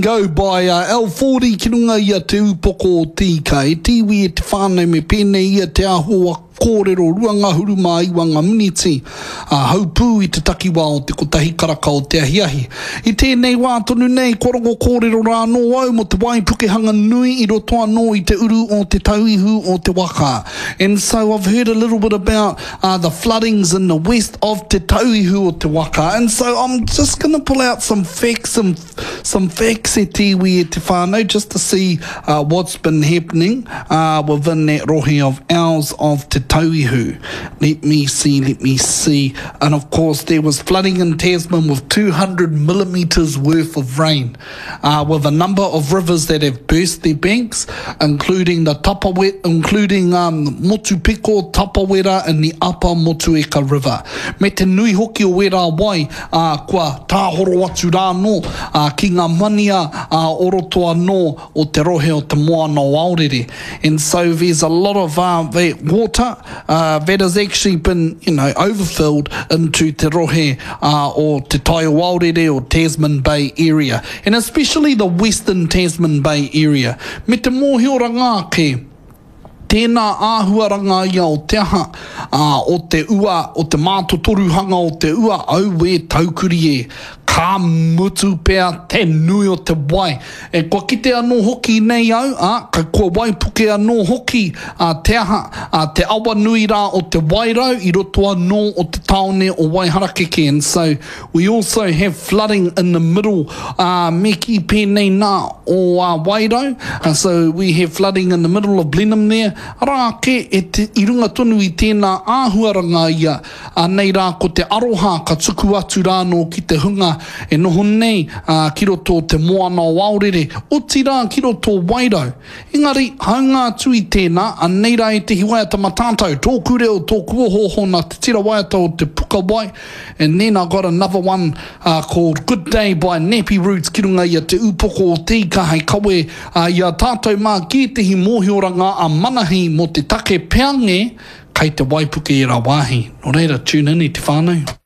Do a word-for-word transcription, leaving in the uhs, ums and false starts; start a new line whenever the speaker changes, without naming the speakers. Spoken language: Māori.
Go by uh, L forty ki runga ia te upoko o tika. E tiwi e te whānau me pēnei ia te ahua kōrero ruangahuru mā iwa ngā miniti. Uh, haupū i te takiwā o te kotahi karaka o te ahiahi. I tēnei wā tonu nei korongo kōrero rā no au mo te waipukehanga nui i roto anō i te uru o te tauihu o te waka. And so I've heard a little bit about uh, the floodings in the west of te tauihu o te waka. And so I'm just going to pull out some facts, some, some facts e tiwi e te whānau just to see uh, what's been happening uh, within that rohe of ours of te tauihu. Let me see, let me see. And of course there was flooding in Tasman with two hundred millimetres worth of rain, uh, with a number of rivers that have burst their banks, including the Tapawet, including um, Motupeko, Tapawera and the upper Motueka River. Me te nui hoki o wera wai, uh, kua tāhoro atu rā no, uh, ki ngā mania uh, orotoa no o te rohe o te moana o Aorere. And so there's a lot of uh, that water uh, that has actually been, you know, overfilled into te rohe uh, or te tai o Aorere or Tasman Bay area, and especially the western Tasman Bay area. Me te mōhioranga ke tēnā āhuaranga ia o te aha uh, o te ua, o te mātotoruhanga o te ua au e taukuri e ka mutu pēr te nui o te wai. E kua kite anō hoki nei au, uh, ka kua waipuke anō hoki uh, te aha, uh, te awa nui rā o te wairau i roto anō o te taone o Waiharakeke. And so we also have flooding in the middle, uh, me ki pēnei nā o uh, wairau. And so we have flooding in the middle of Blenheim there. Rā ke e te i runga tonu i tēnā āhuaranga ia, uh, nei rā ko te aroha ka tuku atu rā no ki te hunga e noho nei uh, ki roto te moana o Aorere, oti rā ki roto wairau. Engari, haunga atu i tēnā, a nei rā e te hiwaiata matātou, tōku reo, tōku oho hona, te tira waiata o te puka wai. And then I got another one uh, called Good Day by Nappy Roots ki runga ia te upoko o tika hei kawe uh, ia tātou mā ki tehi mōhioranga a manahi mo te take peange kei te waipuke i rā wāhi. Nō reira, tune in i te whānau.